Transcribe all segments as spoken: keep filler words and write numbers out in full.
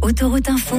Autoroute Info,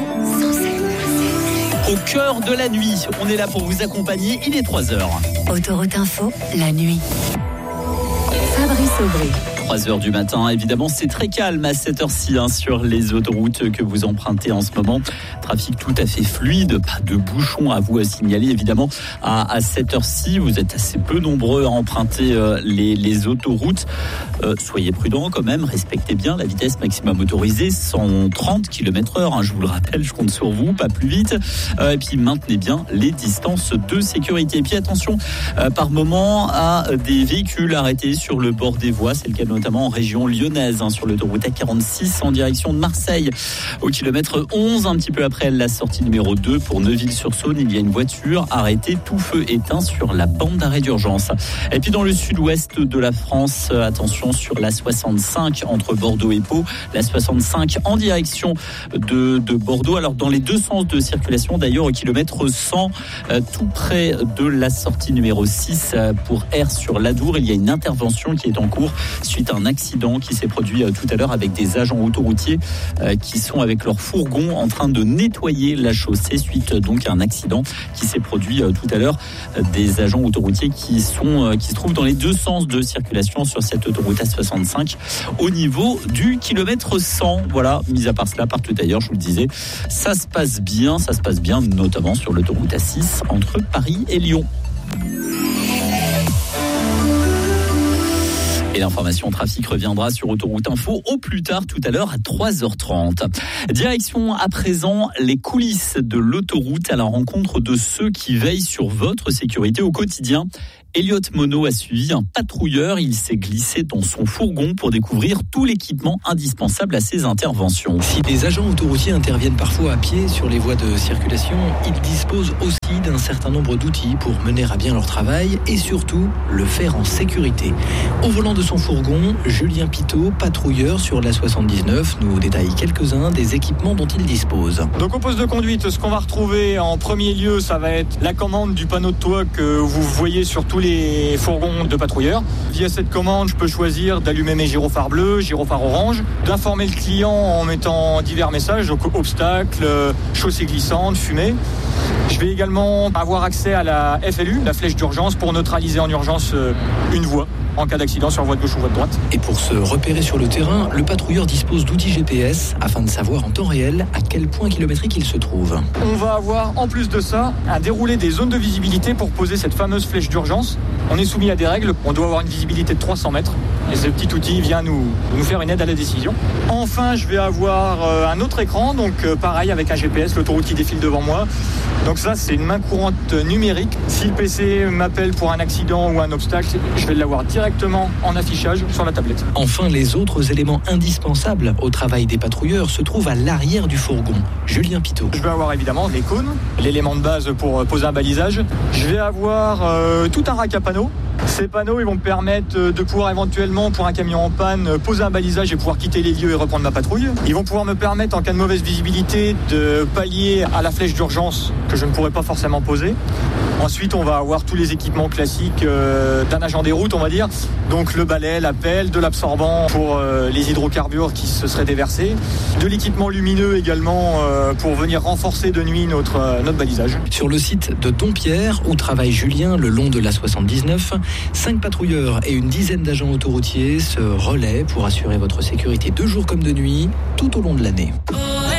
au cœur de la nuit, on est là pour vous accompagner, il est trois heures. Autoroute Info, la nuit. Fabrice Aubry. trois heures du matin, évidemment c'est très calme à cette heure-ci hein, sur les autoroutes que vous empruntez en ce moment. Trafic tout à fait fluide, pas de bouchons à vous à signaler évidemment à, à cette heure-ci. Vous êtes assez peu nombreux à emprunter euh, les, les autoroutes. Euh, soyez prudents quand même, respectez bien la vitesse maximum autorisée, cent trente kilomètres heure. Hein, je vous le rappelle, je compte sur vous, pas plus vite. Euh, et puis maintenez bien les distances de sécurité. Et puis attention euh, par moment à des véhicules arrêtés sur le bord des voies. C'est le cas notamment en région lyonnaise, hein, sur l'autoroute A quarante-six en direction de Marseille. Au kilomètre onze, un petit peu après la sortie numéro deux pour Neuville-sur-Saône, il y a une voiture arrêtée, tout feu éteint sur la bande d'arrêt d'urgence. Et puis dans le sud-ouest de la France, attention sur la soixante-cinq entre Bordeaux et Pau, la soixante-cinq en direction de, de Bordeaux. Alors dans les deux sens de circulation, d'ailleurs au kilomètre cent, euh, tout près de la sortie numéro six euh, pour R sur l'Adour, il y a une intervention qui est en cours suite à un accident qui s'est produit euh, tout à l'heure avec des agents autoroutiers euh, qui sont avec leur fourgon en train de nettoyer la chaussée suite euh, donc à un accident qui s'est produit euh, tout à l'heure. Euh, des agents autoroutiers qui sont euh, qui se trouvent dans les deux sens de circulation sur cette autoroute A soixante-cinq au niveau du kilomètre cent. Voilà, mis à part cela, partout ailleurs, je vous le disais, ça se passe bien, ça se passe bien notamment sur l'autoroute A six entre Paris et Lyon. Et l'information trafic reviendra sur Autoroute Info au plus tard tout à l'heure à trois heures trente. Direction à présent les coulisses de l'autoroute à la rencontre de ceux qui veillent sur votre sécurité au quotidien. Elliot Monod a suivi un patrouilleur. Il s'est glissé dans son fourgon pour découvrir tout l'équipement indispensable à ses interventions. Si les agents autoroutiers interviennent parfois à pied sur les voies de circulation, ils disposent aussi d'un certain nombre d'outils pour mener à bien leur travail et surtout le faire en sécurité. Au volant de son fourgon, Julien Pitot, patrouilleur sur la soixante-dix-neuf, nous détaille quelques-uns des équipements dont il dispose. Donc au poste de conduite, ce qu'on va retrouver en premier lieu, ça va être la commande du panneau de toit que vous voyez sur tous les les fourgons de patrouilleurs. Via cette commande, je peux choisir d'allumer mes gyrophares bleus, gyrophares orange, d'informer le client en mettant divers messages, donc obstacles, chaussée glissante, fumée. Je vais également avoir accès à la F L U, la flèche d'urgence, pour neutraliser en urgence une voie en cas d'accident sur voie de gauche ou voie de droite. Et pour se repérer sur le terrain, le patrouilleur dispose d'outils G P S afin de savoir en temps réel à quel point kilométrique il se trouve. On va avoir en plus de ça un déroulé des zones de visibilité pour poser cette fameuse flèche d'urgence. On est soumis à des règles, on doit avoir une visibilité de trois cents mètres et ce petit outil vient nous, nous faire une aide à la décision. Enfin, je vais avoir un autre écran, donc pareil avec un G P S, l'autoroute qui défile devant moi. Donc ça, c'est une main courante numérique. Si le P C m'appelle pour un accident ou un obstacle, je vais l'avoir directement en affichage sur la tablette. Enfin, les autres éléments indispensables au travail des patrouilleurs se trouvent à l'arrière du fourgon. Julien Pitot. Je vais avoir évidemment les cônes, l'élément de base pour poser un balisage. Je vais avoir euh, tout un rack à panneaux. Ces panneaux, ils vont me permettre de pouvoir éventuellement, pour un camion en panne, poser un balisage et pouvoir quitter les lieux et reprendre ma patrouille. Ils vont pouvoir me permettre, en cas de mauvaise visibilité, de pallier à la flèche d'urgence que je ne pourrais pas forcément poser. Ensuite, on va avoir tous les équipements classiques euh, d'un agent des routes, on va dire. Donc le balai, la pelle, de l'absorbant pour euh, les hydrocarbures qui se seraient déversés, de l'équipement lumineux également euh, pour venir renforcer de nuit notre, euh, notre balisage. Sur le site de Dompierre, où travaille Julien le long de la soixante-dix-neuf, cinq patrouilleurs et une dizaine d'agents autoroutiers se relaient pour assurer votre sécurité de jour comme de nuit, tout au long de l'année.